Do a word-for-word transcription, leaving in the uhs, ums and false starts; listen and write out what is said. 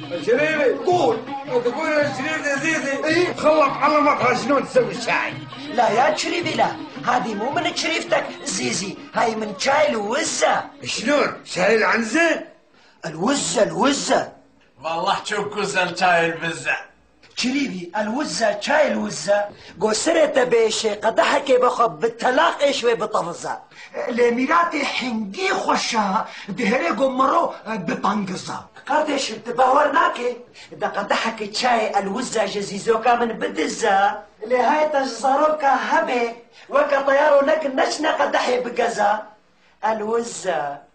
شريفي قول. تقول يا شريف يا زيزي ايه؟ خلط علمك شلون تسوي الشاي. لا يا شريفي لا، هذه مو من شريفتك زيزي، هاي من شاي الوزة. شلون؟ شاي العنزة؟ الوزة الوزة والله شوف كوزل شاي البزة شريفي، الوزة شاي الوزة قصرت بيشي قدحك بخب بالتلاقي شوي بطفزة لميراتي حنقي خوشها دهري قمرو بطنقزة كارتش تباورناكي دا قدحك شاي الوزة جزيزوكا من بدزة لهاي تجزروكا هبي وكا طيارو لك نشنا قدحي بقزة الوزة